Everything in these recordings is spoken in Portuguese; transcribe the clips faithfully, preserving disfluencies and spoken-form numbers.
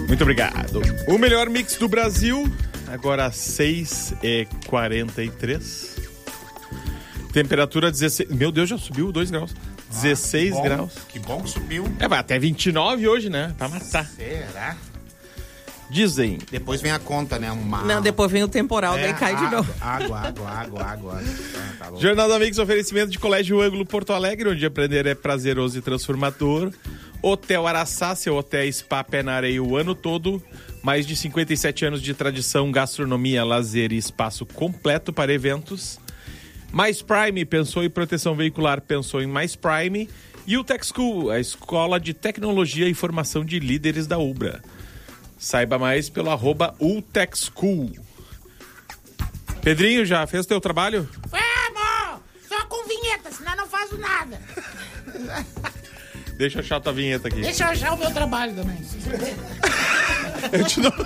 Muito obrigado. O melhor mix do Brasil, agora seis e quarenta e três. Temperatura dezesseis... Meu Deus, já subiu dois graus. dezesseis ah, que bom, graus. Que bom que subiu. É, vai até vinte e nove hoje, né? Pra matar. Será? Dizem. Depois vem a conta, né? Uma... Não, depois vem o temporal, é, daí cai água, de novo. Água, água, água, água. Ah, tá bom. Jornal da Mix, oferecimento de Colégio Ângulo Porto Alegre, onde aprender é prazeroso e transformador. Hotel Araçá, seu hotel spa pé na areia o ano todo. Mais de cinquenta e sete anos de tradição, gastronomia, lazer e espaço completo para eventos. Mais Prime, pensou em proteção veicular, pensou em Mais Prime. E o Tech School, a escola de tecnologia e formação de líderes da Ubra. Saiba mais pelo arroba UTechSchool. Pedrinho, já fez o teu trabalho? Vamos! Só com vinheta, senão não faço nada. Deixa eu achar a tua vinheta aqui. Deixa eu achar o meu trabalho também. Eu te dou...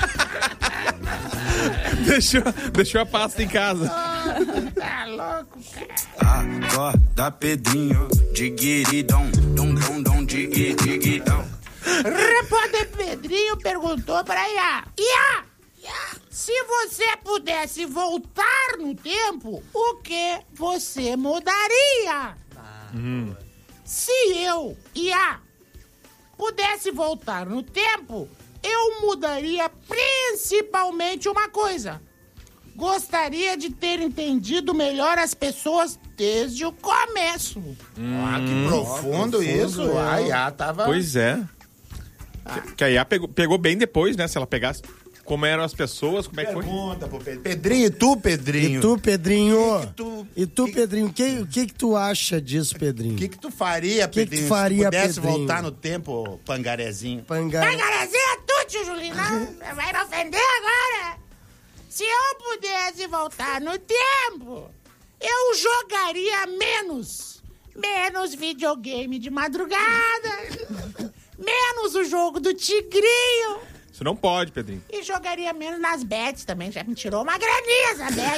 deixou, deixou a pasta em casa. Oh, tá louco, cara. Acorda, Pedrinho, diguiridão, dom, dom, dom, digui, digidão. Repórter Pedrinho perguntou pra Iá. Iá, Iá, se você pudesse voltar no tempo, o que você mudaria? Ah, hum. Se eu, Iá, pudesse voltar no tempo, eu mudaria principalmente uma coisa. Gostaria de ter entendido melhor as pessoas desde o começo. Hum, ah, que profundo, profundo isso. É. A Iá tava... Pois é. Ah. Que, que a Iá pegou, pegou bem depois, né? Se ela pegasse como eram as pessoas, como é que foi? Pergunta pro Pedro. Pedrinho, e tu, Pedrinho? E tu, Pedrinho? Que que tu, e tu, que... Pedrinho? O que, que, que tu acha disso, Pedrinho? O que, que tu faria, que Pedrinho? Que tu faria, se pudesse Pedrinho? voltar no tempo, pangarezinho? Pangare... Pangarezinho é tu, tio Julinho. Não, vai me ofender agora. Se eu pudesse voltar no tempo, eu jogaria menos. Menos videogame de madrugada. Menos o jogo do tigrinho. Isso não pode, Pedrinho. E jogaria menos nas bets também. Já me tirou uma graninha essa bet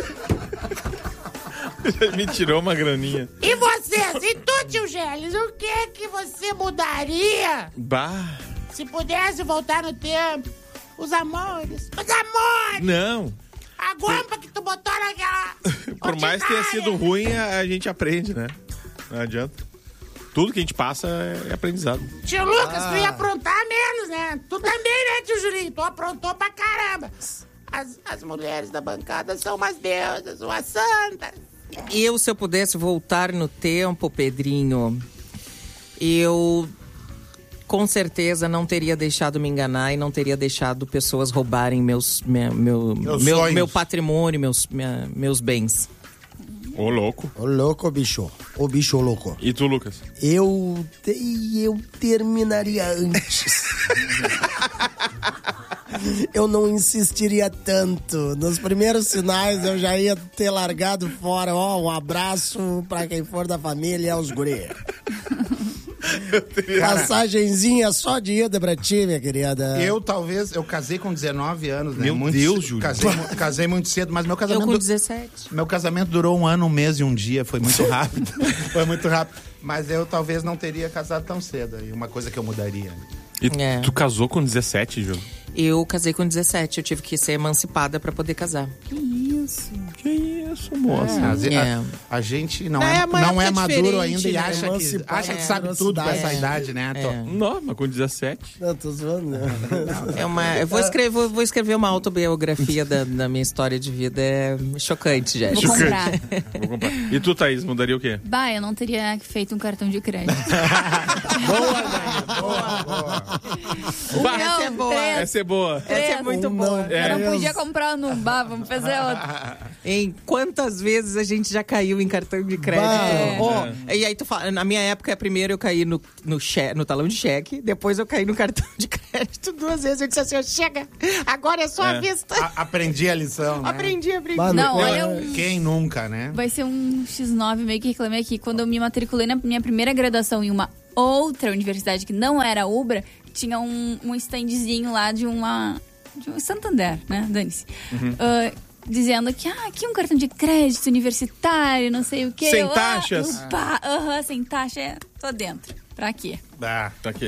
aí. Me tirou uma graninha. E vocês? E tu, tio Gélis? O que que você mudaria? Bah. Se pudesse voltar no tempo. Os amores. Os amores! Não. A guampa que tu botou naquela... Por mais que tenha sido ruim, a, a gente aprende, né? Não adianta. Tudo que a gente passa é aprendizado. Tio Lucas, ah. tu ia aprontar menos, né? Tu também, né, tio Julinho? Tu aprontou pra caramba. As, as mulheres da bancada são umas deusas, umas santas. Eu, se eu pudesse voltar no tempo, Pedrinho, eu... com certeza não teria deixado me enganar e não teria deixado pessoas roubarem meus, meu, meu, meus meu, meu patrimônio, meus, minha, meus bens. Ô, louco. Ô, louco, bicho. Ô, bicho louco. E tu, Lucas? Eu, te, eu terminaria antes. Eu não insistiria tanto. Nos primeiros sinais eu já ia ter largado fora. Ó, um abraço pra quem for da família e aos guri. Passagenzinha só de ida pra ti, minha querida. Eu, talvez, eu casei com dezenove anos, né? Meu muito, Deus, Júlio. Casei, casei muito cedo, mas meu casamento... Eu com dezessete. Meu casamento durou um ano, um mês e um dia, foi muito rápido. Foi muito rápido. Mas eu talvez não teria casado tão cedo, e uma coisa que eu mudaria. E é. tu casou com dezessete, Júlio? Eu casei com dezessete, eu tive que ser emancipada pra poder casar. Que isso? Que isso, moça? É, a, É. a, a gente não Não, é, é uma não é época maduro ainda diferente, e né? acha, que, Emancipar acha que é sabe tudo velocidade. dessa É. idade, né? Tô- É. Não, mas com dezessete. Não, tô zoando. Não. É uma, eu vou escrever, vou, vou escrever uma autobiografia da, da minha história de vida. É chocante, já. Vou comprar. Vou comprar. E tu, Thaís, mudaria o quê? Bah, eu não teria feito um cartão de crédito. Boa, Dani, boa, boa. Bah, Não, essa é boa. três. Essa é boa. Essa é muito Um boa. não. É. Eu não podia comprar no bar, vamos fazer outra. Em quantas vezes a gente já caiu em cartão de crédito? Bah. Ó, E aí tu fala, na minha época, primeiro eu caí no, no, che, no talão de cheque, depois eu caí no cartão de crédito duas vezes. Eu disse assim, ó, chega, agora é só a É. vista. A- aprendi a lição, né? Aprendi, aprendi. Bah, Não, eu- olha um... Quem nunca, né? Vai ser um xis nove meio que reclamei aqui. Quando eu me matriculei na minha primeira graduação em uma outra universidade que não era Ubra, tinha um, um standzinho lá de uma... de um Santander, né? Dane-se. Uhum. Ah, dizendo que, ah, aqui um cartão de crédito universitário, não sei o quê. Sem Eu, ah, taxas. eu, pá, aham, sem taxa, é, tô dentro. Pra quê? Ah, Tá aqui.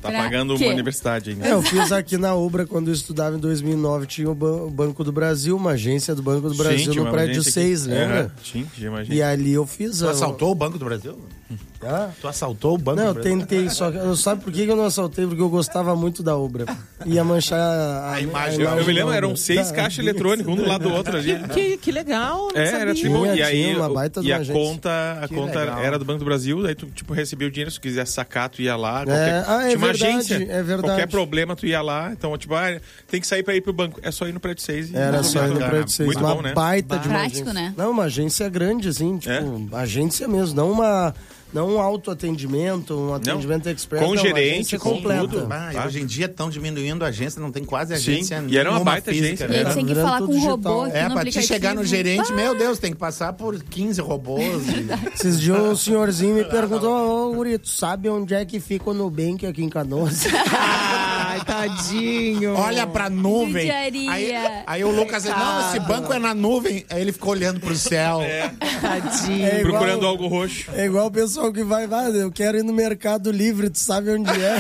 Tá Pra pagando quê? uma universidade ainda. É, eu fiz aqui na Ubra, quando eu estudava em dois mil e nove, tinha o Ban- o Banco do Brasil, uma agência do Banco do Brasil Sim, tinha no uma prédio agência seis, aqui. lembra? Aham, Sim, tinha uma agência. E ali eu fiz... Tu a- assaltou o Banco do Brasil? Ah? Tu assaltou o Banco Não, do eu Brasil? tentei, só que eu sabe por que que eu não assaltei? Porque eu gostava muito da Ubra. Ia manchar a, A imagem. Eu, eu me lembro, da eram Ubra. seis Tá. caixas eletrônicos, um do lado do outro ali. Que, que legal, não É, sabia. era tipo, Tinha, e aí tinha uma o- baita de e uma a agência. conta, a Que conta legal. era do Banco do Brasil, daí tu tipo recebia o dinheiro, se tu quisesse sacar, tu ia lá, É, qualquer, ah, é tinha uma verdade, agência, é verdade. qualquer problema tu ia lá, então tipo, ah, tem que sair pra ir pro banco, é só ir no prédio seis. e- Era só ir no bacana. prédio seis. Muito Uma bom, né? baita de uma Prático, agência. né? Não, uma agência grande, assim, tipo, É? agência mesmo, não uma... Não um autoatendimento, um atendimento expert. Com não, uma gerente, agência com completa. tudo. Ah, e hoje em dia estão diminuindo a agência, não tem quase Sim, agência e era uma nenhuma baita física, agência, E né? aí Tá tem que virando falar com tudo um digital. robô aqui É, no pra te aplicativo. chegar no gerente, meu Deus, tem que passar por quinze robôs. e- Esses dias o senhorzinho me perguntou, ô, Guri, tu sabe onde é que fica o Nubank aqui em Canoas? Ai, tadinho. Olha pra nuvem. Judiaria. Aí, aí o Lucas disse, não, esse banco é na nuvem. Aí ele ficou olhando pro céu. Tadinho. É igual- Procurando algo roxo. É igual o pessoal que vai, vai, eu quero ir no Mercado Livre, tu sabe onde é?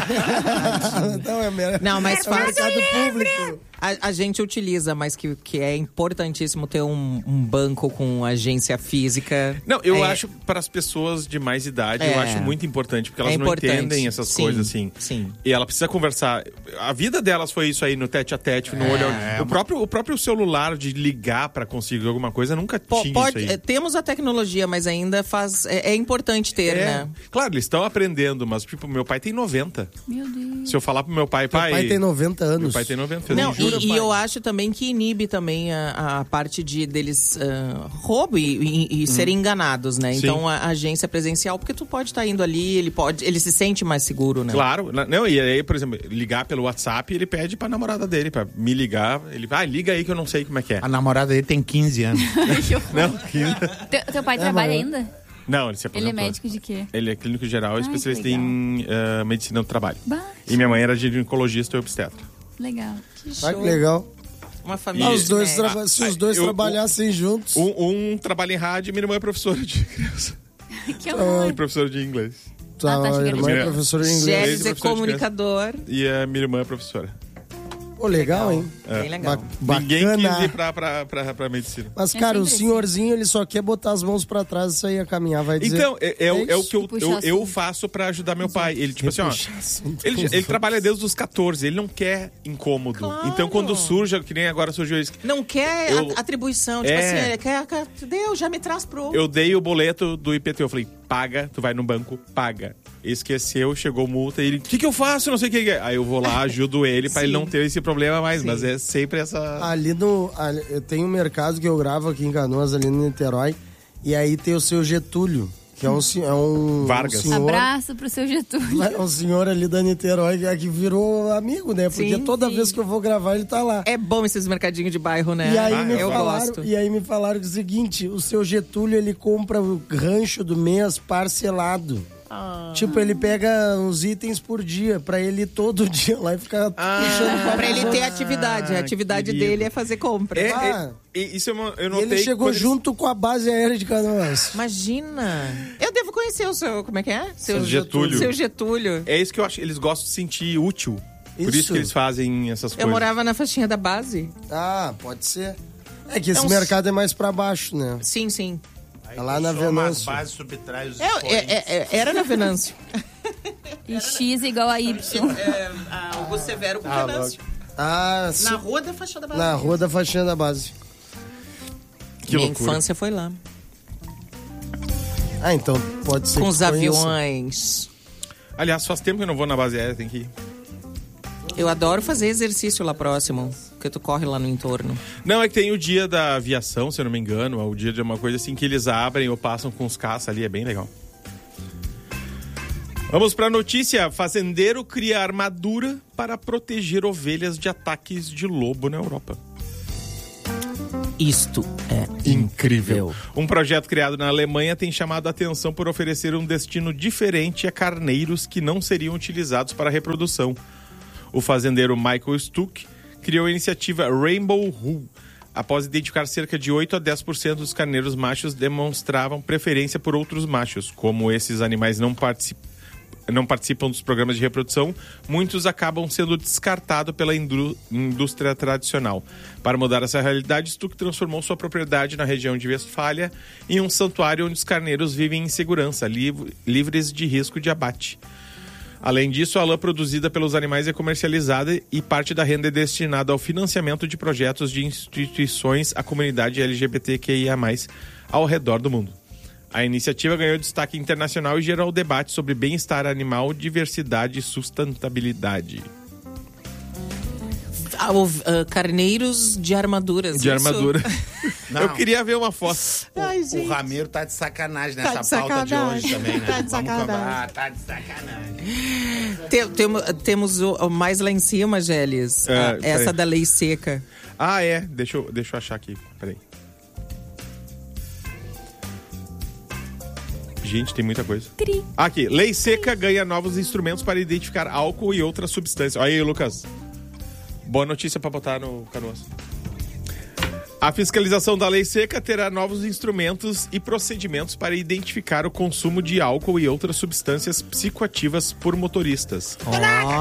Não, é mer- Não, mas é faz- mercado público. A, a gente utiliza, mas que, que é importantíssimo ter um, um banco com agência física. Não, eu É, acho para as pessoas de mais idade, eu É. acho muito importante, porque elas É não importante. entendem essas Sim, coisas assim. sim. E ela precisa conversar. A vida delas foi isso aí, no tete a tete, no olho a olho. O próprio, o próprio celular de ligar para conseguir alguma coisa nunca Po- tinha pode- isso aí. é, temos a tecnologia, mas ainda faz. É, é importante ter, É. né? Claro, eles estão aprendendo, mas tipo, meu pai tem noventa. Meu Deus. Se eu falar pro meu pai, Meu pai. pai tem noventa anos. Meu pai tem noventa. fez Não, em julho. e, e eu acho também que inibe também a, a parte de deles ah, roubo e, e- e serem enganados, né? Sim. Então a, a agência presencial, porque tu pode estar indo ali, ele pode, ele se sente mais seguro, né? Claro, na- não, e aí, por exemplo, ligar pelo WhatsApp, ele pede pra namorada dele, pra me ligar. Ele vai, ah, liga aí que eu não sei como é que é. A namorada dele tem quinze anos. Não, Teu, teu pai trabalha mas- ainda? não, ele se Ele é aposentou. médico de quê? Ele é clínico geral, Ai, especialista que legal. em ah, medicina do trabalho. Bah, E minha mãe era ginecologista e obstetra. legal. Ah, que legal. Uma família. Ah, os dois é. traba- se os dois eu- trabalhassem juntos. Um, um trabalha em rádio e minha irmã é professora de criança. Que horror. E professora de inglês. Tua Ah, tá, achei que era irmã é de- professora de inglês. Gélis é professor de comunicador. E a minha irmã é professora. Pô, legal, hein? Bem legal. Ba- Ninguém bacana. quis ir pra, pra, pra, pra medicina. Mas, É cara, o sempre assim. senhorzinho, ele só quer botar as mãos pra trás e sair a caminhar, vai dizer. Então, é, é, o- é o isso. que eu, E puxar eu, eu assunto. faço pra ajudar meu pai. Ele, tipo assim, ó. Puxar assunto Ele, com os ele outros. trabalha desde os catorze, ele não quer incômodo. Claro. Então, quando surge, que nem agora surgiu isso. Não quer Eu- a- atribuição, tipo É. assim, ele quer, quer. Deus, já me traz pro. Eu dei o boleto do I P T U. Eu falei, paga, tu vai no banco, paga. Esqueceu, chegou multa e ele, o que, que eu faço? Não sei o que. que é. Aí eu vou lá, ajudo ele pra ele não ter esse problema mais. Sim. Mas é sempre essa. Ali no. ali- eu tenho um mercado que eu gravo aqui em Canoas, ali no Niterói. E aí tem o seu Getúlio, que é um, se- é um, Vargas. um senhor. Abraço pro seu Getúlio. É um senhor ali da Niterói que, que virou amigo, né? Porque Sim, toda sim. vez que eu vou gravar, ele tá lá. É bom esses mercadinhos de bairro, né? E aí, Ah, me eu falaram, gosto. e aí me falaram o seguinte, o seu Getúlio, ele compra o rancho do mês parcelado. Ah. Tipo, ele pega uns itens por dia, pra ele ir todo dia lá e ficar puxando Pra ele ter a atividade. A atividade querido. dele é fazer compra. É, Ah. é- e isso é uma, eu E notei. ele chegou quando eles- junto com a base aérea de Canoas. Imagina. Eu devo conhecer o seu. Como é que é? Seu Seu Getúlio. Seu Getúlio. É isso que eu acho. Eles gostam de se sentir útil. Por isso Isso. que eles fazem essas Eu coisas. morava na faixinha da base. Ah, pode ser. É que esse É um- mercado é mais pra baixo, né? Sim, sim. É lá na As Venâncio. bases subtrai os É, é, é, é, era na Venâncio. E X igual a Y. É, a Augusto Severo com Ah, Venâncio. Ah, sim. Na rua da faixinha da base. Na rua da faixinha da base. Que Minha loucura. infância foi lá. Ah, então pode ser Com que os tu conheça. aviões. Aliás, faz tempo que eu não vou na base aérea, tem que ir. Eu adoro fazer exercício lá próximo. Porque tu corre lá no entorno. Não, é que tem o dia da aviação, se eu não me engano, é o dia de uma coisa assim que eles abrem ou passam com os caças ali, é bem legal. Vamos pra notícia. Fazendeiro cria armadura para proteger ovelhas de ataques de lobo na Europa. Isto é incrível. Um projeto criado na Alemanha tem chamado a atenção por oferecer um destino diferente a carneiros que não seriam utilizados para reprodução. O fazendeiro Michael Stuck criou a iniciativa Rainbow Rule. Após identificar cerca de oito a dez por cento dos carneiros machos demonstravam preferência por outros machos. Como esses animais não participam não participam dos programas de reprodução, muitos acabam sendo descartados pela indú- indústria tradicional. Para mudar essa realidade, Stuck transformou sua propriedade na região de Westfália em um santuário onde os carneiros vivem em segurança, liv- livres de risco de abate. Além disso, a lã produzida pelos animais é comercializada e parte da renda é destinada ao financiamento de projetos de instituições à comunidade L G B T Q I A mais, ao redor do mundo. A iniciativa ganhou destaque internacional e gerou debate sobre bem-estar animal, diversidade e sustentabilidade. Ah, o- ah, carneiros de armaduras. De isso? armadura. Não. Eu queria ver uma foto. Ai, O gente. Ramiro tá de sacanagem Tá nessa de pauta de sacanagem. hoje também, né? Tá de Vamos sacanagem. cobrar, tá de sacanagem. Tem- temo- temos o, o mais lá em cima, Gélis. É, Ah, peraí. essa da lei seca. Ah, é. Deixa eu, deixa eu achar aqui. Peraí. Gente, tem muita coisa. Tri. Aqui. Lei seca ganha novos instrumentos para identificar álcool e outras substâncias. Olha aí, Lucas. Boa notícia para botar no Canoas. A fiscalização da lei seca terá novos instrumentos e procedimentos para identificar o consumo de álcool e outras substâncias psicoativas por motoristas. Ó,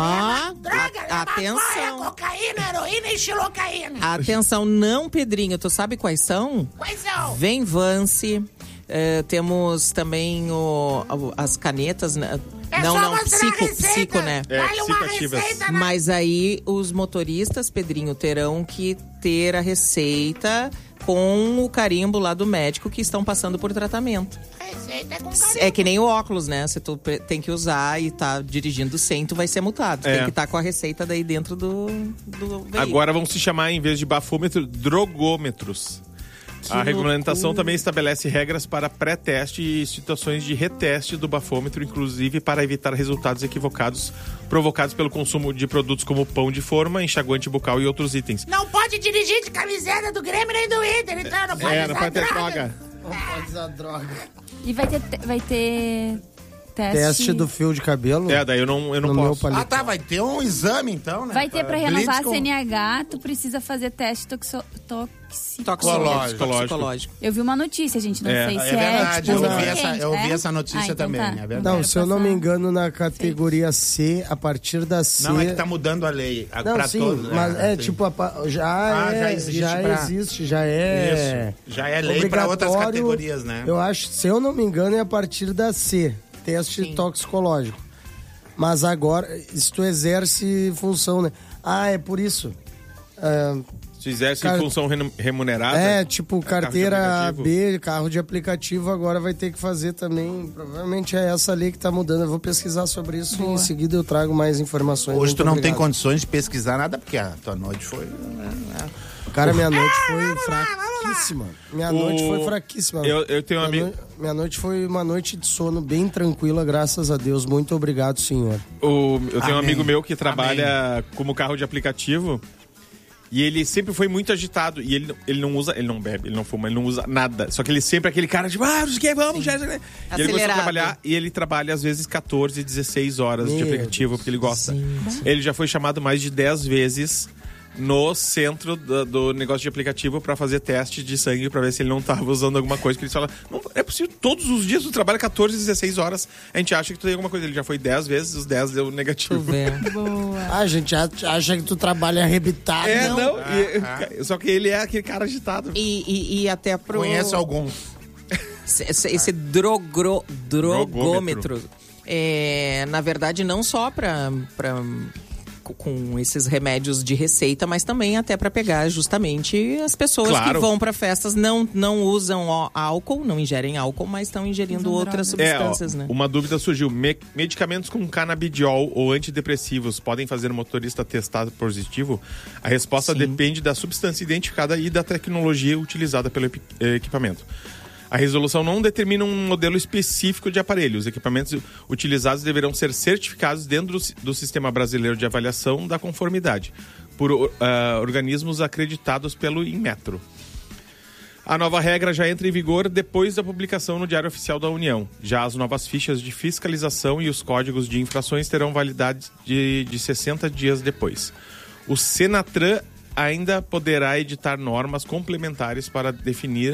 Droga, leva atenção. maconha, cocaína, heroína e xilocaína. Atenção, não, Pedrinho. Tu sabe quais são? Quais são? Vem Vance. eh, temos também o- o- as canetas. Né? É não, só não, mostrar a psico, receita. psico, né? É, Dá-lhe uma psicoativas. receita na... Mas aí os motoristas, Pedrinho, terão que ter a receita com o carimbo lá do médico que estão passando por tratamento. Receita é com carinho. É que nem o óculos, né? Se tu pre- tem que usar e tá dirigindo sem, tu vai ser multado. É. Tem que estar com a receita daí dentro do, do veículo. Agora vão se chamar, em vez de bafômetro, drogômetros. A regulamentação loucura. também estabelece regras para pré-teste e situações de reteste do bafômetro, inclusive para evitar resultados equivocados provocados pelo consumo de produtos como pão de forma, enxaguante bucal e outros itens. Não pode dirigir de camiseta do Grêmio nem do Inter, então não pode É, usar não pode ter droga. droga. Não pode usar droga. E vai ter, vai ter teste. Teste do fio de cabelo. É, daí eu não, eu não no meu posso. palito. Ah, tá, vai ter um exame então, né? Vai ter pra Blitz renovar a com- C N H, tu precisa fazer teste toxo, toxicológico. Toxicológico. Toxicológico. Toxicológico. Eu vi uma notícia, gente, não É, sei É se é. verdade, tipo, eu mas vi é essa, quente, eu vi é? essa notícia Ah, então também, tá. é verdade. Não, Quero se eu não passar. me engano, na categoria C, a partir da C... Não, é que tá mudando a lei a- Não, pra sim, todos. mas é, sim. tipo, a pa- já, Ah, é, já existe já pra- existe, já é... Isso. Já é lei pra outras obrigatório. categorias, né? Eu acho, se eu não me engano, é a partir da C, teste Sim. toxicológico. Mas agora, se tu exerce função, né? Ah, é por isso. Ah, Se exerce Cara- função renu- remunerada. é, tipo, carteira carro de aplicativo. B, carro de aplicativo, agora vai ter que fazer também. Provavelmente é essa lei que tá mudando. Eu vou pesquisar sobre isso e em seguida eu trago mais informações. Hoje Muito tu não tem obrigado. condições de pesquisar nada, porque a tua noite foi... Cara, minha noite foi fraquíssima. Minha O- noite foi fraquíssima. Eu- eu tenho um minha amigo- no- Minha noite foi uma noite de sono bem tranquila, graças a Deus. Muito obrigado, senhor. O- eu tenho um Amém. amigo meu que trabalha como carro de aplicativo e ele sempre foi muito agitado. E ele, ele não usa, ele não bebe, ele não fuma, ele não usa nada. Só que ele sempre é aquele cara de, ah, não sei o que, vamos, já, já. E ele começou a Acelerado. trabalhar e ele trabalha às vezes catorze, dezesseis horas de Meu aplicativo porque ele gosta. Ele já foi chamado mais de dez vezes no centro do, do negócio de aplicativo pra fazer teste de sangue pra ver se ele não tava usando alguma coisa. Que ele fala, não é possível, todos os dias tu trabalha catorze, dezesseis horas, a gente acha que tu tem alguma coisa. Ele já foi dez vezes, os dez deu Tu negativo. vê. Ah, a gente acha acha que tu trabalha arrebitado. É, não. não, e- só que ele é aquele cara agitado. E, e, e até pro... Conheço alguns. Esse, esse drogro, drogômetro. É, na verdade, não só para com esses remédios de receita, mas também até para pegar justamente as pessoas Claro. que vão para festas, não, não usam ó, álcool, não ingerem álcool, mas estão ingerindo Usam outras droga. É, ó, substâncias, né? uma dúvida surgiu. Me- medicamentos com canabidiol ou antidepressivos podem fazer o motorista testar positivo? A resposta Sim. depende da substância identificada e da tecnologia utilizada pelo epi- eh, equipamento. A resolução não determina um modelo específico de aparelho. Os equipamentos utilizados deverão ser certificados dentro do, si- do Sistema Brasileiro de Avaliação da Conformidade, por ah, organismos acreditados pelo Inmetro. A nova regra já entra em vigor depois da publicação no Diário Oficial da União. Já as novas fichas de fiscalização e os códigos de infrações terão validade de, de sessenta dias depois. O Senatran ainda poderá editar normas complementares para definir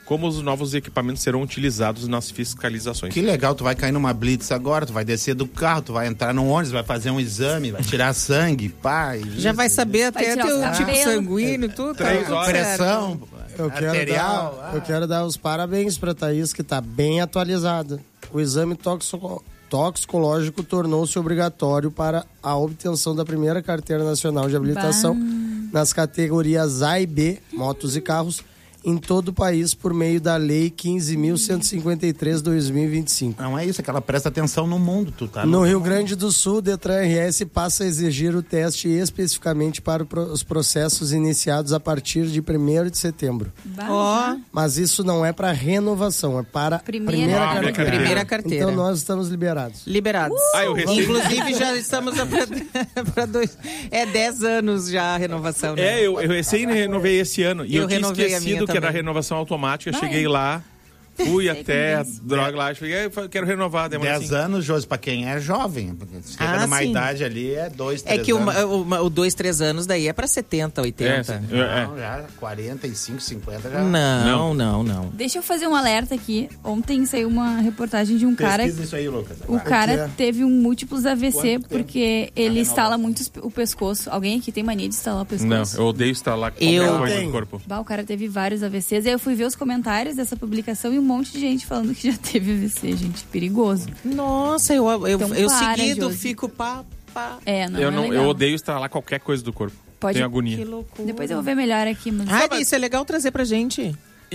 como os novos equipamentos serão utilizados nas fiscalizações. Que legal, tu vai cair numa blitz agora, tu vai descer do carro, tu vai entrar no ônibus, vai fazer um exame, vai tirar sangue, pá. E Já vai saber Vai até tirar teu os tipo cabelos. sanguíneo, tudo. tá Três tudo horas. certo. pressão, Eu quero, arterial. dar, ah. eu quero dar os parabéns pra Thaís, que tá bem atualizada. O exame toxico- toxicológico tornou-se obrigatório para a obtenção da primeira carteira nacional de habilitação nas categorias A e B, motos e carros, em todo o país por meio da Lei quinze mil cento e cinquenta e três barra dois mil e vinte e cinco. Não é isso, é que ela presta atenção no mundo, tu tá No Rio Grande do Sul, o Detran R S passa a exigir o teste especificamente para o pro- os processos iniciados a partir de primeiro de setembro. Bah, Ó, Mas isso não é para renovação, é para Primeira primeira, carteira. carteira. primeira carteira. Então nós estamos liberados. Liberados. Ah, eu recebi. Inclusive, já estamos para dois. É dez anos já a renovação, né? É, eu, eu recém renovei esse ano. E Eu eu, tinha renovei a esquecido minha que era também. renovação automática. Vai. Cheguei lá, fui Sei até a como é isso. droga lá. Cheguei, eu quero renovar. Demora dez assim. anos, Josi, pra quem é jovem. Porque chega Ah, numa sim. idade ali, é dois, É três que anos. uma- uma- o dois, três anos daí é para setenta, oitenta. É, sim. É. Não, já quarenta e cinco, cinquenta já. Não, não, não. Deixa eu fazer um alerta aqui. Ontem saiu uma reportagem de um cara. Pesquisa isso aí, Lucas. O Vai. cara quê? teve um múltiplos A V C Quanto tempo? porque ele instala muito os- o pescoço. Alguém aqui tem mania de instalar o pescoço? Não, eu odeio instalar qualquer Eu coisa tenho. no corpo. Bah, o cara teve vários A V Cs. Aí eu fui ver os comentários dessa publicação e um monte de gente falando que já teve A V C, gente. Perigoso. Nossa, eu, eu, Então eu para, seguido Josi. fico pá, pá. É, não eu, é não, legal. eu odeio instalar qualquer coisa do corpo. Pode- Tenho agonia. Que loucura. Depois eu vou ver melhor aqui, mas... Ah, isso é legal trazer pra gente.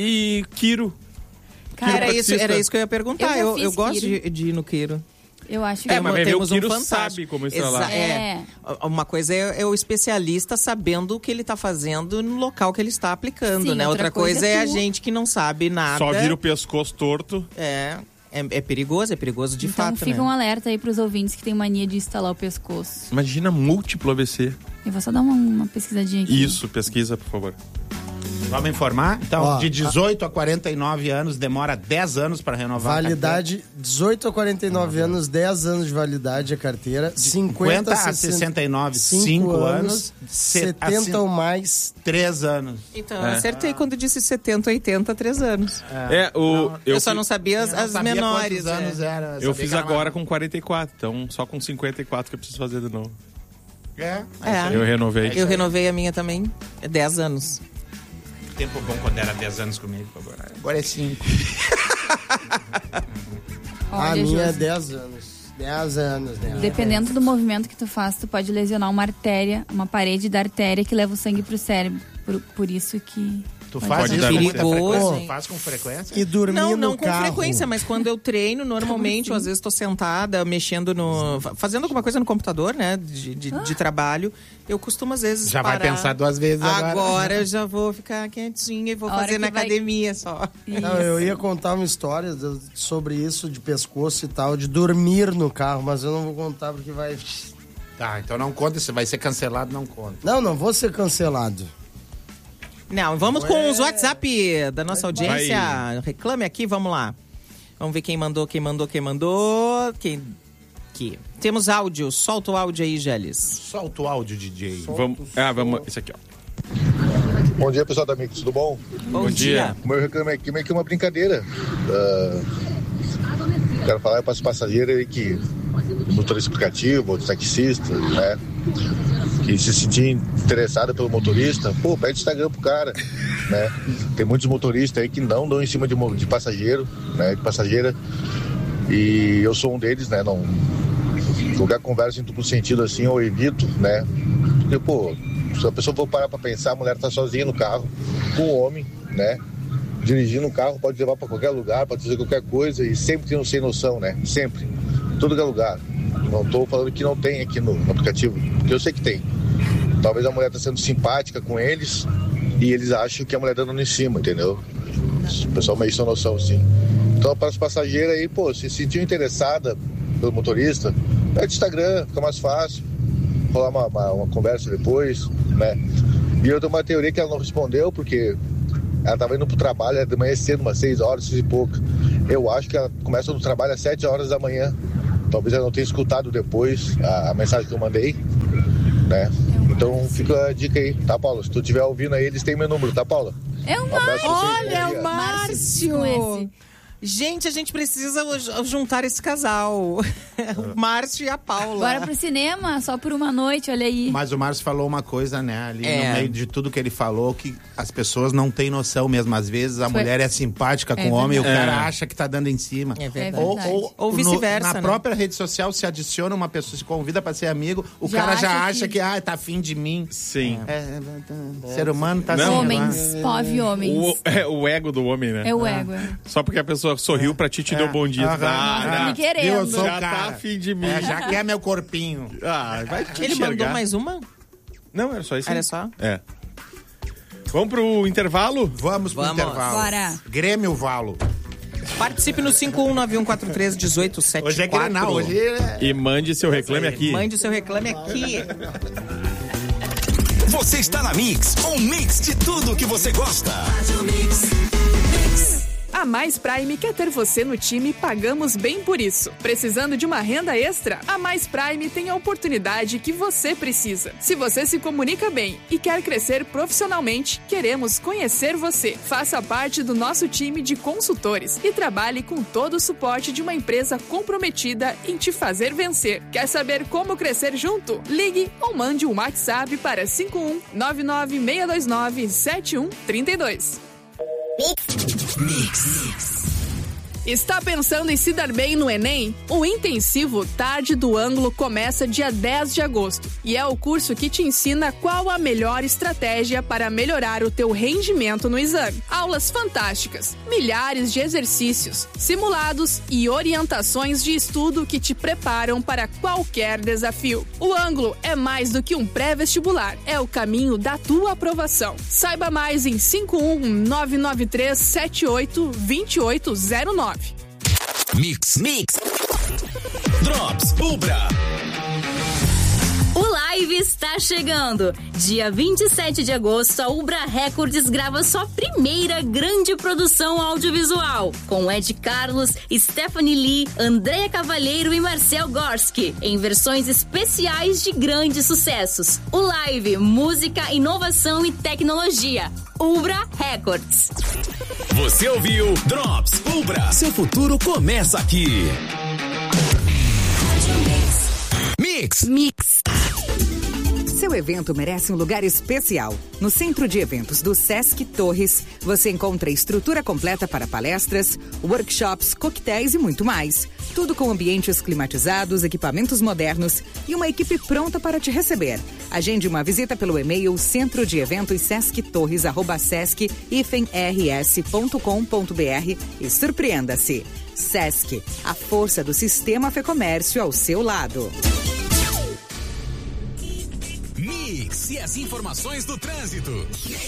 E Kiro. Cara, Era isso, Quiropraxista. era isso que eu ia perguntar. Eu já Eu, fiz eu gosto Quiro. de, de ir no Quiro. eu acho que... É, eu mas vou- vai ver, o temos um Quiro fantástico. sabe como instalar. Exa- é. Uma coisa é, é o especialista sabendo o que ele tá fazendo no local que ele está aplicando, Sim, né? outra Outra coisa, coisa é é a tu- gente que não sabe nada. Só vira o pescoço torto. É, é, é perigoso, é perigoso de Então fato, fica né? um alerta aí pros ouvintes que tem mania de instalar o pescoço. Imagina múltiplo A V C. Eu vou só dar uma, uma pesquisadinha aqui. Isso, pesquisa, por favor. Vamos informar? Então, Ó, de dezoito a quarenta e nove anos, demora dez anos para renovar. a Validade dezoito a quarenta e nove anos, dez anos de validade a carteira. cinquenta a sessenta e nove, cinco cinco anos. anos, se- a setenta cin- ou mais. três anos. Então, eu acertei quando disse setenta, oitenta, três anos. É, o, Eu, eu, só fi- não sabia as, Eu não as sabia menores. quantos anos é. era. eu sabia fiz que era agora com quarenta e quatro, então só com cinquenta e quatro que eu preciso fazer de novo. É, É. Eu renovei. Eu renovei a minha também, é dez anos. tempo bom quando era dez anos comigo. Agora é cinco. A Olha, minha é Josi, dez anos. dez anos, né? dependendo do movimento que tu faz, tu pode lesionar uma artéria, uma parede da artéria que leva o sangue pro cérebro. Por, por isso que... Tu pode faz dar isso com muita perigoso, frequência? hein? Faz com frequência? E dormir Não, no não com carro. frequência, mas quando eu treino, normalmente, ou às vezes estou sentada, mexendo no. fazendo alguma coisa no computador, né? De, de, de trabalho. Eu costumo, às vezes. Já vai parar. pensar duas vezes agora. Agora eu já vou ficar quietinha e vou A hora fazer que na vai- academia só. Não, eu ia contar uma história do- sobre isso, de pescoço e tal, de dormir no carro, mas eu não vou contar porque vai... Tá, então não conta, se vai ser cancelado, não conta. Não, não vou ser cancelado. Não, vamos com os WhatsApp da nossa audiência. Vai. Reclame aqui, vamos lá. Vamos ver quem mandou, quem mandou, quem mandou. Quem. Aqui. Temos áudio, solta o áudio aí, Gélis. Solta o áudio, D J. Vamos, ah, vamos. Esse aqui, ó. Bom dia, pessoal da Mix, tudo bom? Bom, dia. O meu reclame aqui meio que uma brincadeira. Ah, quero falar para os passageiros aí que motorista aplicativo, taxista, né? Que se sentir interessado pelo motorista, pô, pede Instagram pro cara, né? Tem muitos motoristas aí que não dão em cima de, mo- de passageiro, né? De passageira. E eu sou um deles, né? Não, qualquer conversa em duplo sentido assim, eu evito, né? Porque, pô, se a pessoa for parar pra pensar, a mulher tá sozinha no carro, com o homem, né? Dirigindo o carro, pode levar pra qualquer lugar, pode fazer qualquer coisa e sempre tem um sem noção, né? Sempre. Em todo lugar. Não tô falando que não tem aqui no, no aplicativo, porque eu sei que tem. Talvez a mulher tá sendo simpática com eles e eles acham que a mulher tá dando em cima, entendeu? O pessoal meio sem noção, sim. Então, para os passageiros aí, pô, se sentiu interessada pelo motorista, pede Instagram, fica mais fácil. Rolar uma, uma, uma conversa depois, né? E eu tenho uma teoria que ela não respondeu, porque ela estava indo pro trabalho, era de manhã cedo, umas seis horas, seis e pouco. Eu acho que ela começa no trabalho às sete horas da manhã. Talvez ela não tenha escutado depois a, a mensagem que eu mandei, né? Então fica a dica aí, tá, Paula? Se tu estiver ouvindo aí, eles têm meu número, tá, Paula? É o Um abraço Márcio. pra vocês, Olha, bom dia. o Márcio! Márcio. Gente, a gente precisa juntar esse casal. O Márcio e a Paula. Bora pro cinema, só por uma noite, olha aí. Mas o Márcio falou uma coisa, né, ali É. no meio de tudo que ele falou, que as pessoas não têm noção mesmo. Às vezes a Foi- mulher é simpática com É o homem e o verdade. cara É. acha que tá dando em cima. É verdade. É Ou, verdade. ou, Ou no- vice-versa, Na né? própria rede social se adiciona uma pessoa, se convida pra ser amigo, o Já cara já acha acha que- que, ah, tá afim de mim. Sim. É, é, é, ser humano tá Não. assim. Homens, né? pove homens. O, é o ego do homem, né? É o ego. é. Só porque a pessoa sorriu pra ti, te deu bom dia. Aham. Ah, Tá me não. querendo. Viu, eu sou Já o tá cara. afim de mim. É, já quer meu corpinho. Ah, vai te Ele enxergar. mandou mais uma? Não, era só isso. Era aí. só? É. Vamos pro intervalo? Vamos pro Vamos. intervalo. Bora. Grêmio Valo. Participe no cinco um nove um quatro três um oito sete quatro. Hoje é Grenal, hoje é... E mande seu reclame aqui. Mande o seu reclame aqui. Você está na Mix, um mix de tudo que você gosta. A Mais Prime quer ter você no time e pagamos bem por isso. Precisando de uma renda extra? A Mais Prime tem a oportunidade que você precisa. Se você se comunica bem e quer crescer profissionalmente, queremos conhecer você. Faça parte do nosso time de consultores e trabalhe com todo o suporte de uma empresa comprometida em te fazer vencer. Quer saber como crescer junto? Ligue ou mande um WhatsApp para cinco um nove nove seis dois nove sete um três dois. Está pensando em se dar bem no Enem? O intensivo Tarde do Ângulo começa dia dez de agosto e é o curso que te ensina qual a melhor estratégia para melhorar o teu rendimento no exame. Aulas fantásticas, milhares de exercícios, simulados e orientações de estudo que te preparam para qualquer desafio. O Ângulo é mais do que um pré-vestibular, é o caminho da tua aprovação. Saiba mais em cinco um nove nove três sete oito dois oito zero nove. Mix, mix. Drops, Ubra. O Live está chegando. Dia vinte e sete de agosto, a Ubra Records grava sua primeira grande produção audiovisual, com Ed Carlos, Stephanie Lee, Andréa Cavalheiro e Marcel Gorski, em versões especiais de grandes sucessos. O Live, música, inovação e tecnologia. Ubra Records. Você ouviu Drops, Ubra. Seu futuro começa aqui. Mix. Mix. Seu evento merece um lugar especial. No Centro de Eventos do Sesc Torres, você encontra estrutura completa para palestras, workshops, coquetéis e muito mais. Tudo com ambientes climatizados, equipamentos modernos e uma equipe pronta para te receber. Agende uma visita pelo e-mail centro de eventos sesc torres arroba sesc rs ponto com ponto br e surpreenda-se. Sesc, a força do sistema Fecomércio ao seu lado. Mix e as informações do trânsito.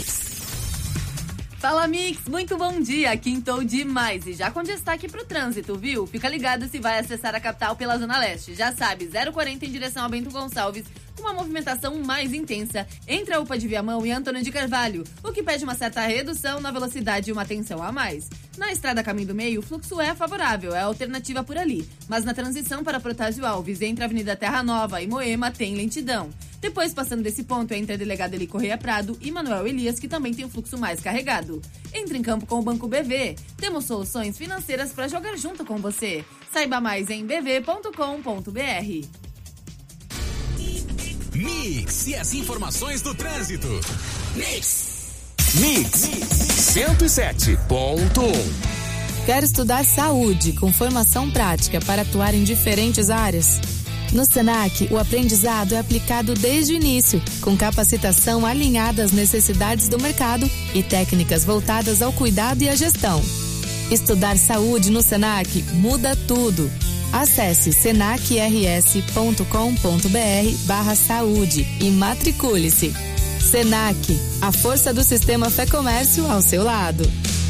Fala, Mix! Muito bom dia! Quintou demais e já com destaque pro trânsito, viu? Fica ligado se vai acessar a capital pela Zona Leste. Já sabe, zero quarenta em direção a Bento Gonçalves, com uma movimentação mais intensa entre a U P A de Viamão e Antônio de Carvalho, o que pede uma certa redução na velocidade e uma atenção a mais. Na estrada Caminho do Meio, o fluxo é favorável, é a alternativa por ali. Mas na transição para Protásio Alves, entre a Avenida Terra Nova e Moema, tem lentidão. Depois, passando desse ponto, entre a Delegada Eli Correia Prado e Manuel Elias, que também tem um fluxo mais carregado. Entre em campo com o Banco B V. Temos soluções financeiras para jogar junto com você. Saiba mais em b v ponto com ponto b r. Mix e as informações do trânsito. Mix. Mix cento e sete ponto um. Quer estudar saúde com formação prática para atuar em diferentes áreas? No Senac, o aprendizado é aplicado desde o início, com capacitação alinhada às necessidades do mercado e técnicas voltadas ao cuidado e à gestão. Estudar saúde no Senac muda tudo. Acesse senac r s ponto com ponto b r barra saúde e matricule-se. Senac, a força do sistema Fecomércio ao seu lado.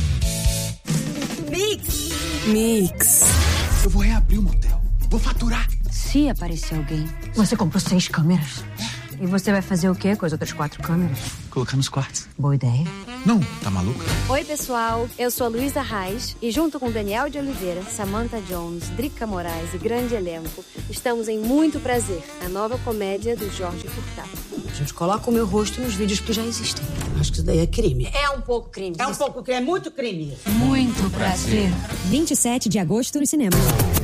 Mix. Mix. Eu vou reabrir o motel. Vou faturar. Se aparecer alguém, você comprou seis câmeras. E você vai fazer o quê com as outras quatro câmeras? Colocar nos quartos. Boa ideia. Não, tá maluca? Oi, pessoal. Eu sou a Luísa Reis e junto com Daniel de Oliveira, Samantha Jones, Drica Moraes e grande elenco, estamos em Muito Prazer, a nova comédia do Jorge Furtado. A gente coloca o meu rosto nos vídeos que já existem. acho que isso daí é crime. É um pouco crime. É um pouco crime, é muito crime. Muito prazer. vinte e sete de agosto no cinema.